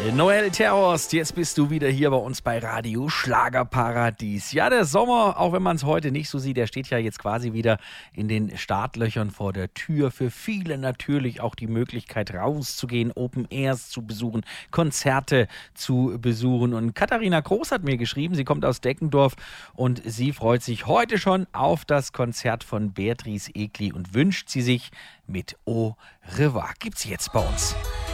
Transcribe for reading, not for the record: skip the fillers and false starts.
Noel Terhorst, jetzt bist du wieder hier bei uns bei Radio Schlagerparadies. Ja, der Sommer, auch wenn man es heute nicht so sieht, der steht ja jetzt quasi wieder in den Startlöchern vor der Tür. Für viele natürlich auch die Möglichkeit rauszugehen, Open Airs zu besuchen, Konzerte zu besuchen. Und Katharina Groß hat mir geschrieben, sie kommt aus Deckendorf und sie freut sich heute schon auf das Konzert von Beatrice Egli und wünscht sie sich mit Au revoir. Gibt's jetzt bei uns.